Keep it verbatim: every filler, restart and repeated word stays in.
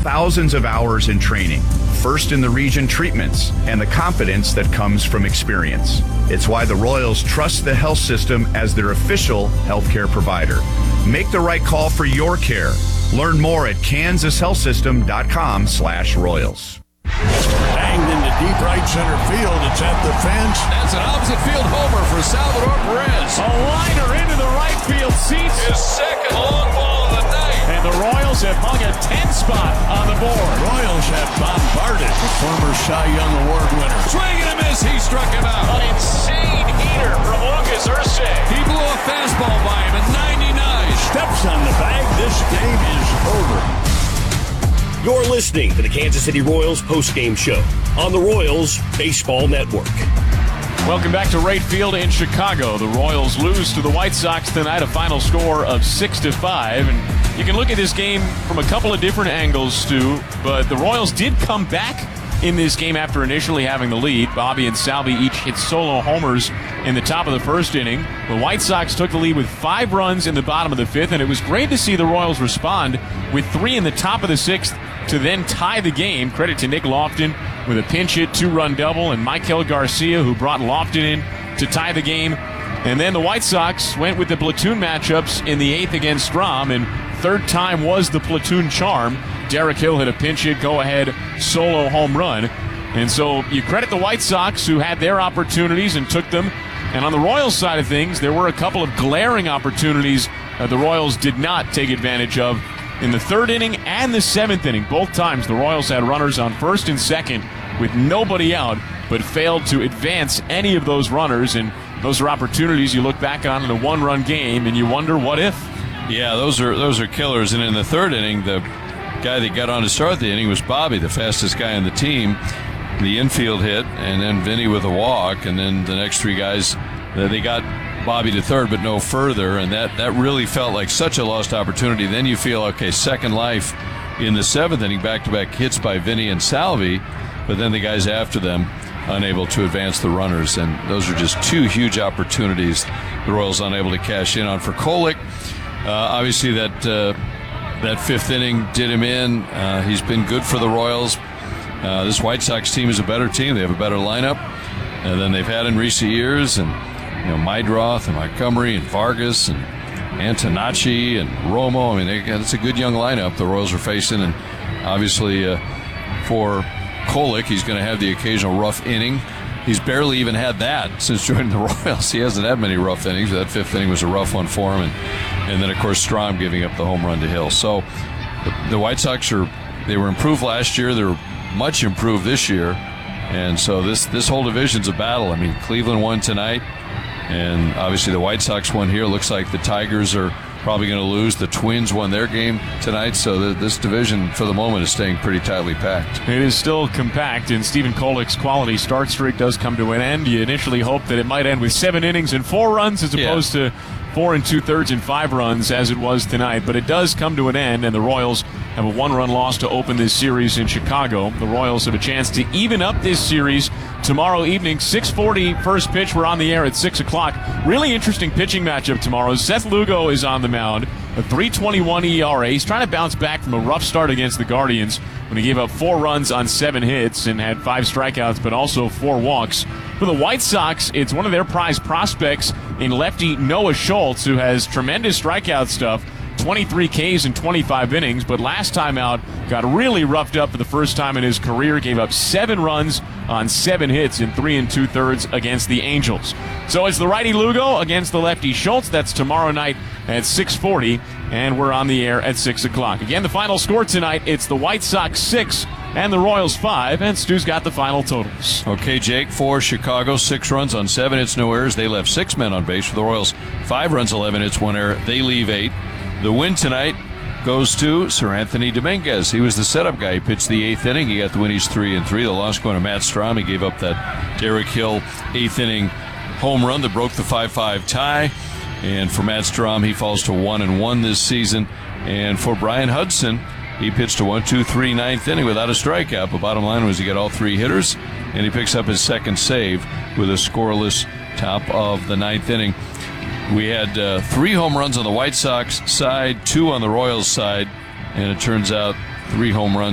thousands of hours in training, first in the region treatments, and the confidence that comes from experience. It's why the Royals trust the health system as their official healthcare provider. Make the right call for your care. Learn more at kansas health system dot com slash royals. Banged into deep right center field. It's at the fence. That's an opposite field homer for Salvador Perez. A liner into the right field seats. His second long ball of the night. And the Royals have hung a ten spot on the board. Royals have bombarded the former Cy Young Award winner. Swing and a miss. He struck him out. An insane heater from Lucas Ursay. He blew a fastball by him at ninety-nine. Steps on the bag. This game is over. You're listening to the Kansas City Royals postgame show on the Royals Baseball Network. Welcome back to Wright Field in Chicago. The Royals lose to the White Sox tonight, a final score of six to five. And you can look at this game from a couple of different angles, Stu, but the Royals did come back in this game after initially having the lead. Bobby and Salvi each hit solo homers in the top of the first inning. The White Sox took the lead with five runs in the bottom of the fifth, and it was great to see the Royals respond with three in the top of the sixth to then tie the game. Credit to Nick Lofton with a pinch hit two-run double, and Michael Garcia, who brought Lofton in to tie the game. And then the White Sox went with the platoon matchups in the eighth against Strom, and third time was the platoon charm. Derek Hill hit a pinch hit, go-ahead solo home run. And so you credit the White Sox, who had their opportunities and took them. And on the Royals side of things, there were a couple of glaring opportunities that the Royals did not take advantage of in the third inning and the seventh inning. Both times the Royals had runners on first and second with nobody out, but failed to advance any of those runners. And those are opportunities you look back on in a one-run game, and you wonder, what if? Yeah, those are those are killers. And in the third inning, the guy that got on to start the inning was Bobby, the fastest guy on the team. The infield hit, and then Vinny with a walk, and then the next three guys, they got Bobby to third, but no further, and that, that really felt like such a lost opportunity. Then you feel, okay, second life in the seventh inning, back-to-back hits by Vinny and Salvi, but then the guys after them unable to advance the runners, and those are just two huge opportunities the Royals unable to cash in on. For Kolek, uh, obviously that uh, that fifth inning did him in. Uh, he's been good for the Royals. Uh, this White Sox team is a better team. They have a better lineup uh, than they've had in recent years, and you know, Meidroth and Montgomery and Vargas and Antonacci and Romo. I mean, they, it's a good young lineup the Royals are facing, and obviously uh, for Kolek, he's going to have the occasional rough inning. He's barely even had that since joining the Royals. He hasn't had many rough innings. That fifth inning was a rough one for him, and, and then, of course, Strom giving up the home run to Hill. So the, the White Sox are they were improved last year. They're much improved this year, and so this, this whole division's a battle. I mean, Cleveland won tonight, and obviously the White Sox won here. Looks like the Tigers are probably going to lose. The Twins won their game tonight, so the, this division for the moment is staying pretty tightly packed. It is still compact, and Stephen Kolek's quality start streak does come to an end. You initially hoped that it might end with seven innings and four runs as opposed yeah. to four and two-thirds and five runs as it was tonight, but it does come to an end, and the Royals have a one-run loss to open this series in Chicago. The Royals have a chance to even up this series tomorrow evening. six forty first pitch. We're on the air at six o'clock. Really interesting pitching matchup tomorrow. Seth Lugo is on the mound, a three twenty-one E R A. He's trying to bounce back from a rough start against the Guardians when he gave up four runs on seven hits and had five strikeouts, but also four walks. For the White Sox, it's one of their prized prospects in lefty Noah Schultz, who has tremendous strikeout stuff, twenty-three Ks in twenty-five innings, but last time out got really roughed up for the first time in his career, gave up seven runs on seven hits in three and two-thirds against the Angels. So it's the righty Lugo against the lefty Schultz. That's tomorrow night at six forty, and we're on the air at six o'clock. Again, the final score tonight, it's the White Sox six and the Royals five, and Stu's got the final totals. Okay, Jake, for Chicago, six runs on seven hits, no errors. They left six men on base. For the Royals, five runs, eleven hits, one error. They leave eight. The win tonight goes to Sir Anthony Dominguez. He was the setup guy. He pitched the eighth inning. He got the win. He's three and three. The loss going to Matt Strom. He gave up that Derek Hill eighth inning home run that broke the five five tie. And for Matt Strom, he falls to one and one this season. And for Brian Hudson, he pitched a one two three ninth inning without a strikeout. The bottom line was he got all three hitters, and he picks up his second save with a scoreless top of the ninth inning. We had uh, three home runs on the White Sox side, two on the Royals side, and it turns out three home runs